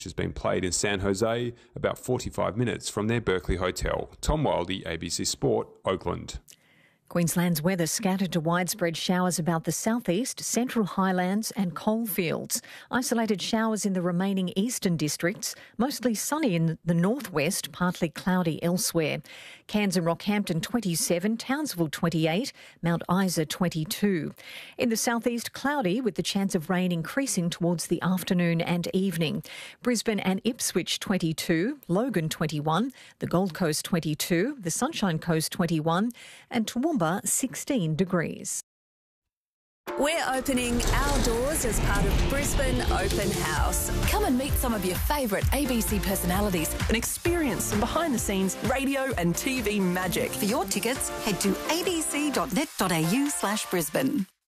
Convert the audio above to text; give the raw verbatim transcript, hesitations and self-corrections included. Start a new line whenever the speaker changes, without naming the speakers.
which has been played in San Jose, about forty-five minutes from their Berkeley hotel. Tom Wildey, A B C Sport, Oakland.
Queensland's weather scattered to widespread showers about the southeast, central highlands and coalfields. Isolated showers in the remaining eastern districts, mostly sunny in the northwest, partly cloudy elsewhere. Cairns and Rockhampton twenty-seven, Townsville twenty-eight, Mount Isa twenty-two. In the southeast, cloudy with the chance of rain increasing towards the afternoon and evening. Brisbane and Ipswich twenty-two, Logan twenty-one, the Gold Coast twenty-two, the Sunshine Coast twenty-one and Toowoomba sixteen degrees.
We're opening our doors as part of Brisbane Open House.
Come and meet some of your favourite A B C personalities and experience some behind-the-scenes radio and T V magic.
For your tickets, head to abc.net.au slash Brisbane.